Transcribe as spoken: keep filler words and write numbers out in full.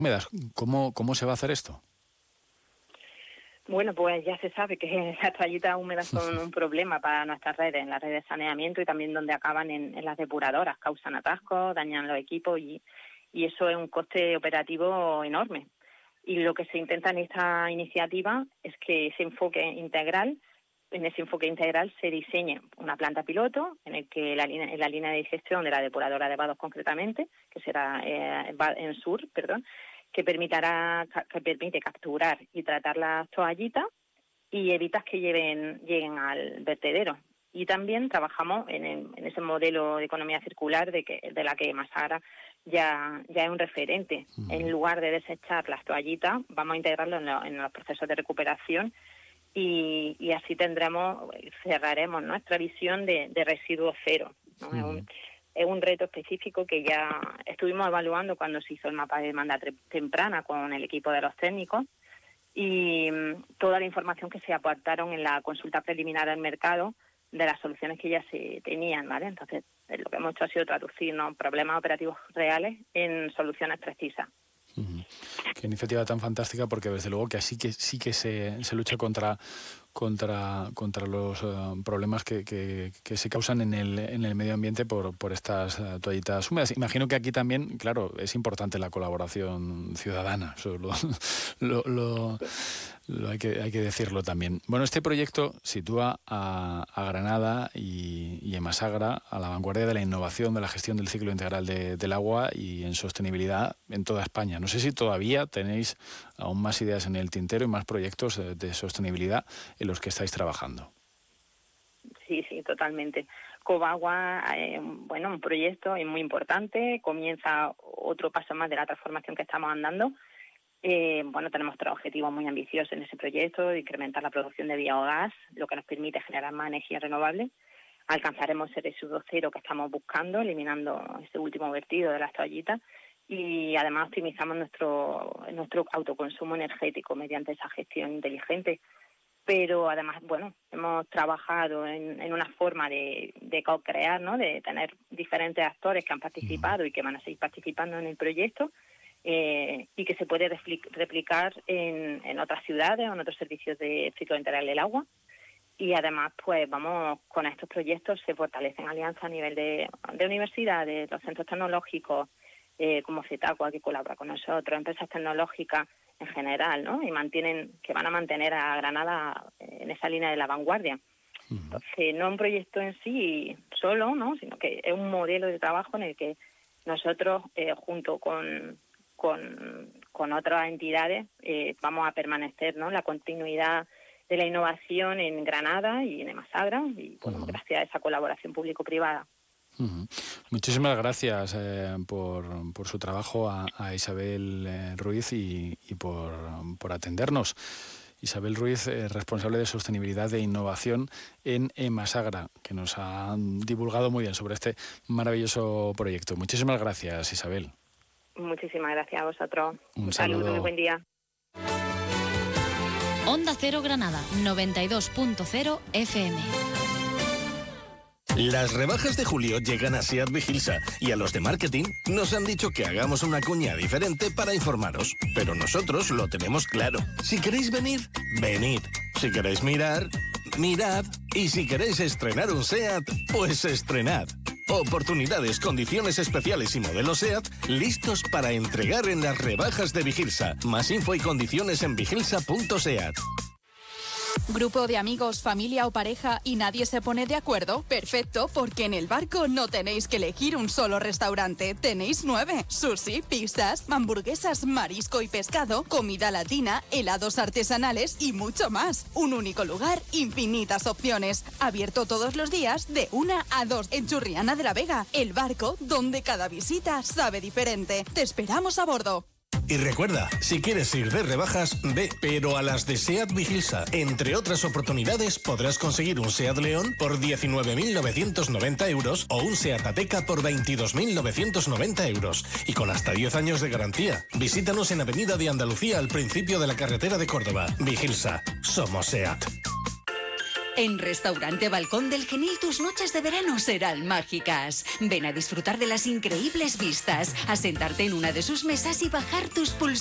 húmedas. ¿Cómo, cómo se va a hacer esto? Bueno, pues ya se sabe que las toallitas húmedas son un problema para nuestras redes, en las redes de saneamiento y también donde acaban en, en las depuradoras, causan atascos, dañan los equipos y, y eso es un coste operativo enorme. Y lo que se intenta en esta iniciativa es que ese enfoque integral, en ese enfoque integral se diseñe una planta piloto en el que la línea, en la línea de digestión de la depuradora de vados concretamente, que será eh, en Sur, perdón, que permitirá que permite capturar y tratar las toallitas y evitas que lleven, lleguen al vertedero. Y también trabajamos en, el, en ese modelo de economía circular de que de la que Emasagra ya, ya es un referente. Uh-huh. En lugar de desechar las toallitas, vamos a integrarlo en, lo, en los procesos de recuperación y, y así tendremos, cerraremos nuestra visión de, de residuo cero, ¿no? Uh-huh. Es un, Es un reto específico que ya estuvimos evaluando cuando se hizo el mapa de demanda temprana con el equipo de los técnicos y toda la información que se aportaron en la consulta preliminar al mercado de las soluciones que ya se tenían, ¿vale? Entonces, lo que hemos hecho ha sido traducir, ¿no?, problemas operativos reales en soluciones precisas. Uh-huh. Qué iniciativa tan fantástica, porque desde luego que así que sí que se, se lucha contra contra contra los uh, problemas que, que, que se causan en el en el medio ambiente por por estas uh, toallitas húmedas. Imagino que aquí también, claro, es importante la colaboración ciudadana. Eso lo, lo, lo, lo hay que hay que decirlo también. Bueno, este proyecto sitúa a, a Granada y, y Emasagra a la vanguardia de la innovación de la gestión del ciclo integral de, del agua y en sostenibilidad en toda España. No sé si todavía tenéis aún más ideas en el tintero y más proyectos de, de sostenibilidad en los que estáis trabajando. Sí, sí, totalmente. Covagua, eh, bueno, un proyecto es muy importante, comienza otro paso más de la transformación que estamos andando. Eh, bueno, tenemos otros objetivos muy ambiciosos en ese proyecto, de incrementar la producción de biogás, lo que nos permite generar más energía renovable. Alcanzaremos ese residuo cero que estamos buscando, eliminando ese último vertido de las toallitas, y además optimizamos nuestro, nuestro autoconsumo energético mediante esa gestión inteligente. Pero además, bueno, hemos trabajado en, en una forma de, de co-crear, ¿no?, de tener diferentes actores que han participado y que van a seguir participando en el proyecto eh, y que se puede replicar en, en otras ciudades o en otros servicios de ciclo integral del agua. Y además, pues vamos, con estos proyectos se fortalecen alianzas a nivel de, de universidades, los centros tecnológicos, eh, como CETACUA, que colabora con nosotros, empresas tecnológicas en general, ¿no? Y mantienen, que van a mantener a Granada en esa línea de la vanguardia. Uh-huh. Entonces, no un proyecto en sí solo, ¿no?, sino que es un modelo de trabajo en el que nosotros, eh, junto con, con, con otras entidades, eh, vamos a permanecer, ¿no?, la continuidad de la innovación en Granada y en Emasagra, y bueno, uh-huh. gracias a esa colaboración público-privada. Uh-huh. Muchísimas gracias eh, por, por su trabajo a, a Isabel eh, Ruiz y, y por, por atendernos. Isabel Ruiz, eh, responsable de sostenibilidad e innovación en Emasagra, que nos ha divulgado muy bien sobre este maravilloso proyecto. Muchísimas gracias, Isabel. Muchísimas gracias a vosotros. Un, Un saludo. saludo, muy buen día. Onda Cero Granada, noventa y dos punto cero F M. Las rebajas de julio llegan a SEAT Vigilsa y a los de marketing nos han dicho que hagamos una cuña diferente para informaros. Pero nosotros lo tenemos claro. Si queréis venir, venid. Si queréis mirar, mirad. Y si queréis estrenar un SEAT, pues estrenad. Oportunidades, condiciones especiales y modelos SEAT listos para entregar en las rebajas de Vigilsa. Más info y condiciones en vigilsa punto seat. ¿Grupo de amigos, familia o pareja y nadie se pone de acuerdo? Perfecto, porque en El Barco no tenéis que elegir un solo restaurante. Tenéis nueve. Sushi, pizzas, hamburguesas, marisco y pescado, comida latina, helados artesanales y mucho más. Un único lugar, infinitas opciones. Abierto todos los días de una a dos en Churriana de la Vega. El Barco, donde cada visita sabe diferente. Te esperamos a bordo. Y recuerda, si quieres ir de rebajas, ve, pero a las de SEAT Vigilsa. Entre otras oportunidades, podrás conseguir un SEAT León por diecinueve mil novecientos noventa euros o un SEAT Ateca por veintidós mil novecientos noventa euros. Y con hasta diez años de garantía. Visítanos en Avenida de Andalucía, al principio de la carretera de Córdoba. Vigilsa. Somos SEAT. En Restaurante Balcón del Genil tus noches de verano serán mágicas. Ven a disfrutar de las increíbles vistas, a sentarte en una de sus mesas y bajar tus pulsaciones